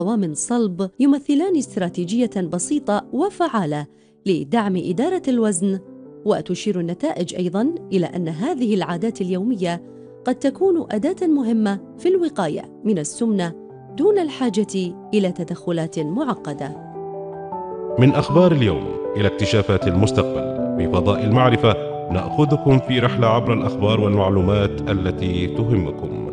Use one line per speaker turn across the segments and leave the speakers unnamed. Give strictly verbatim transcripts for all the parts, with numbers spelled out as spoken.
قوام صلب يمثلان استراتيجية بسيطة وفعالة لدعم إدارة الوزن. وتشير النتائج أيضاً إلى أن هذه العادات اليومية قد تكون أداة مهمة في الوقاية من السمنة دون الحاجة إلى تدخلات معقدة.
من أخبار اليوم إلى اكتشافات المستقبل، في فضاء المعرفة نأخذكم في رحلة عبر الأخبار والمعلومات التي تهمكم.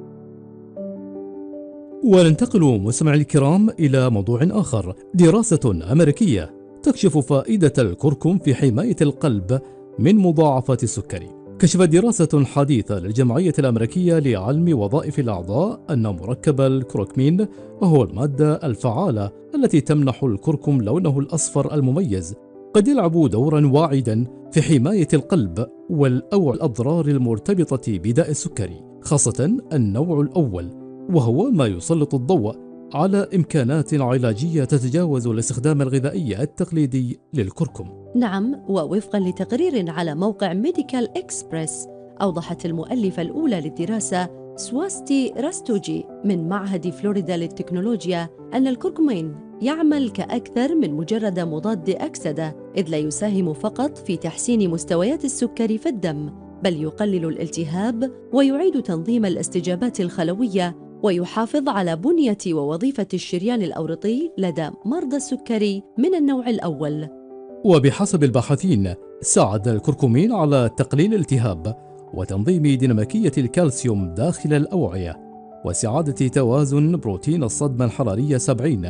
وننتقل مستمعي الكرام إلى موضوع آخر. دراسة أمريكية تكشف فائدة الكركم في حماية القلب من مضاعفات السكري. كشفت دراسة حديثة للجمعية الأمريكية لعلم وظائف الأعضاء أن مركب الكروكمين، وهو المادة الفعالة التي تمنح الكركم لونه الأصفر المميز، قد يلعب دورا واعدا في حماية القلب والأوعية الأضرار المرتبطة بداء السكري، خاصة النوع الأول، وهو ما يسلط الضوء على إمكانات علاجية تتجاوز الاستخدام الغذائي التقليدي للكركم.
نعم، ووفقا لتقرير على موقع ميديكال إكسبرس، أوضحت المؤلفة الأولى للدراسة سواستي راستوجي من معهد فلوريدا للتكنولوجيا أن الكركمين يعمل كأكثر من مجرد مضاد أكسدة، إذ لا يساهم فقط في تحسين مستويات السكري في الدم، بل يقلل الالتهاب ويعيد تنظيم الاستجابات الخلوية، ويحافظ على بنية ووظيفة الشريان الأورطي لدى مرضى السكري من النوع الأول.
وبحسب الباحثين، ساعد الكركمين على تقليل الالتهاب وتنظيم ديناميكية الكالسيوم داخل الأوعية، وإعادة توازن بروتين الصدمة الحرارية سبعين،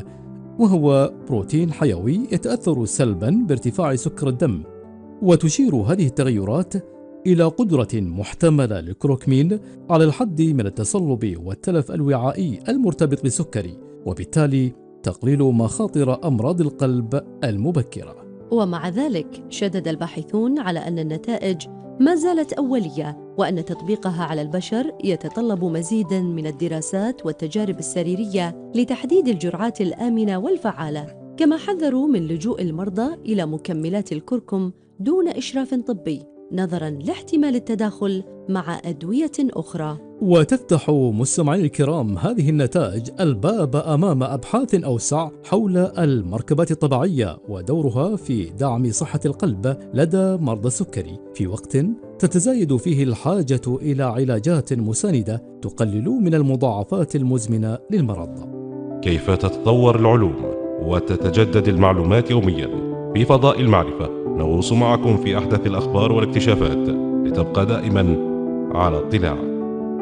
وهو بروتين حيوي يتأثر سلبا بارتفاع سكر الدم. وتشير هذه التغيرات إلى قدرة محتملة للكروكمين على الحد من التصلب والتلف الوعائي المرتبط بالسكري، وبالتالي تقليل مخاطر أمراض القلب المبكرة.
ومع ذلك شدد الباحثون على أن النتائج ما زالت أولية، وأن تطبيقها على البشر يتطلب مزيداً من الدراسات والتجارب السريرية لتحديد الجرعات الآمنة والفعالة. كما حذروا من لجوء المرضى إلى مكملات الكركم دون إشراف طبي، نظراً لاحتمال التداخل مع أدوية أخرى.
وتفتح مستمعي الكرام هذه النتائج الباب أمام أبحاث أوسع حول المركبات الطبيعية ودورها في دعم صحة القلب لدى مرضى السكري، في وقت تتزايد فيه الحاجة إلى علاجات مساندة تقلل من المضاعفات المزمنة للمرض.
كيف تتطور العلوم وتتجدد المعلومات يوميا؟ في فضاء المعرفة نغوص معكم في أحدث الأخبار والاكتشافات لتبقى دائما على اطلاع.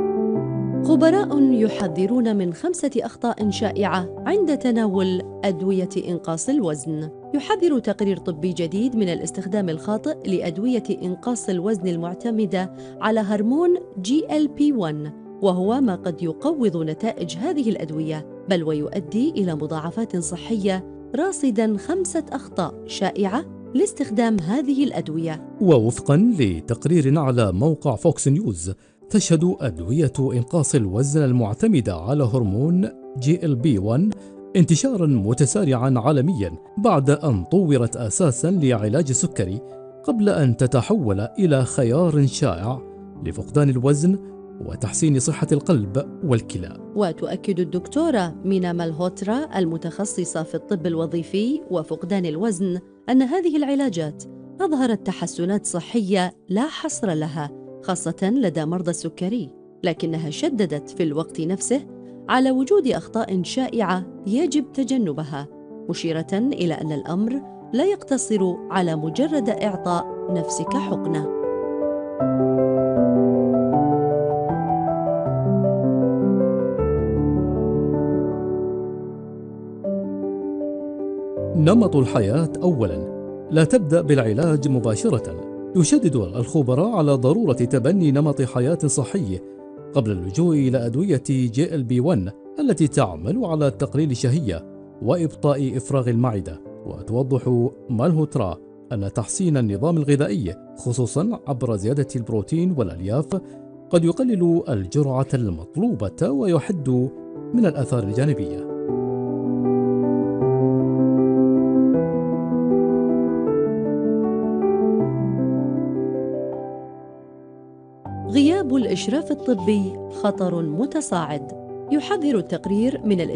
خبراء يحذرون من خمسة أخطاء شائعة عند تناول أدوية إنقاص الوزن. يحذر تقرير طبي جديد من الاستخدام الخاطئ لأدوية إنقاص الوزن المعتمدة على هرمون جي إل بي واحد، وهو ما قد يقوض نتائج هذه الأدوية، بل ويؤدي إلى مضاعفات صحية، راصداً خمسة أخطاء شائعة لاستخدام هذه الأدوية.
ووفقاً لتقرير على موقع فوكس نيوز، تشهد أدوية إنقاص الوزن المعتمدة على هرمون جي إل بي واحد انتشاراً متسارعاً عالمياً بعد أن طورت أساساً لعلاج السكري، قبل أن تتحول إلى خيار شائع لفقدان الوزن وتحسين صحة القلب والكلى.
وتؤكد الدكتورة مينا مالهوترا المتخصصة في الطب الوظيفي وفقدان الوزن أن هذه العلاجات أظهرت تحسنات صحية لا حصر لها، خاصة لدى مرضى السكري، لكنها شددت في الوقت نفسه على وجود أخطاء شائعة يجب تجنبها، مشيرة إلى أن الأمر لا يقتصر على مجرد إعطاء نفسك حقنة.
نمط الحياة أولاً، لا تبدأ بالعلاج مباشرة. يشدد الخبراء على ضرورة تبني نمط حياة صحي قبل اللجوء إلى أدوية جي إل بي واحد التي تعمل على تقليل الشهية وإبطاء إفراغ المعدة. وتوضح مالهوترا أن تحسين النظام الغذائي خصوصاً عبر زيادة البروتين والألياف قد يقلل الجرعة المطلوبة ويحد من الآثار الجانبية.
غياب الإشراف الطبي خطر متصاعد. يحذر التقرير من